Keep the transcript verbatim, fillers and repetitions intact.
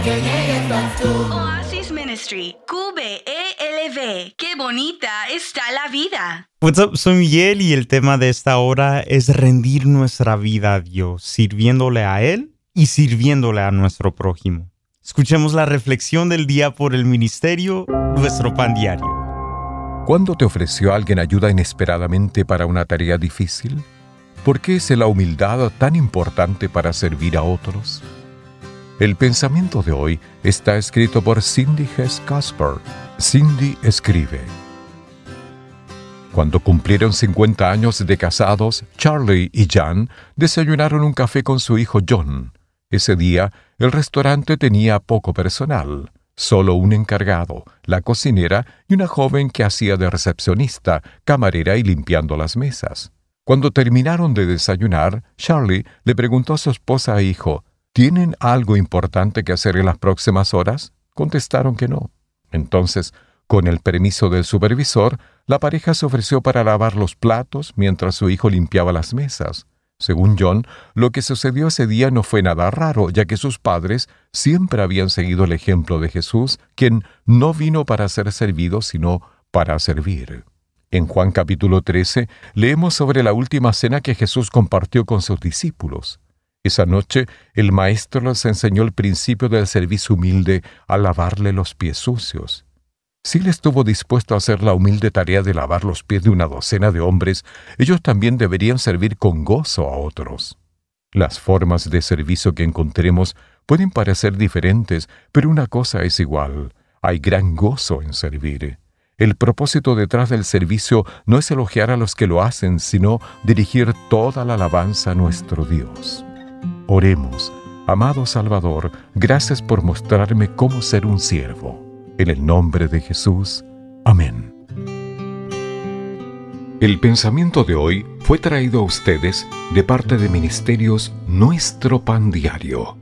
Que llegues tú. Oasis Ministry, Q B E L V. Qué bonita está la vida. What's up, soy Miguel y el tema de esta hora es rendir nuestra vida a Dios, sirviéndole a Él y sirviéndole a nuestro prójimo. Escuchemos la reflexión del día por el ministerio Nuestro Pan Diario. ¿Cuándo te ofreció alguien ayuda inesperadamente para una tarea difícil? ¿Por qué es la humildad tan importante para servir a otros? El pensamiento de hoy está escrito por Cindy Hess Casper. Cindy escribe: Cuando cumplieron cincuenta años de casados, Charlie y Jan desayunaron un café con su hijo John. Ese día, el restaurante tenía poco personal, solo un encargado, la cocinera y una joven que hacía de recepcionista, camarera y limpiando las mesas. Cuando terminaron de desayunar, Charlie le preguntó a su esposa e hijo: ¿Tienen algo importante que hacer en las próximas horas? Contestaron que no. Entonces, con el permiso del supervisor, la pareja se ofreció para lavar los platos mientras su hijo limpiaba las mesas. Según John, lo que sucedió ese día no fue nada raro, ya que sus padres siempre habían seguido el ejemplo de Jesús, quien no vino para ser servido, sino para servir. En Juan capítulo trece, leemos sobre la última cena que Jesús compartió con sus discípulos. Esa noche, el Maestro les enseñó el principio del servicio humilde al lavarle los pies sucios. Si Él estuvo dispuesto a hacer la humilde tarea de lavar los pies de una docena de hombres, ellos también deberían servir con gozo a otros. Las formas de servicio que encontremos pueden parecer diferentes, pero una cosa es igual: hay gran gozo en servir. El propósito detrás del servicio no es elogiar a los que lo hacen, sino dirigir toda la alabanza a nuestro Dios. Oremos. Amado Salvador, gracias por mostrarme cómo ser un siervo. En el nombre de Jesús. Amén. El pensamiento de hoy fue traído a ustedes de parte de Ministerios Nuestro Pan Diario.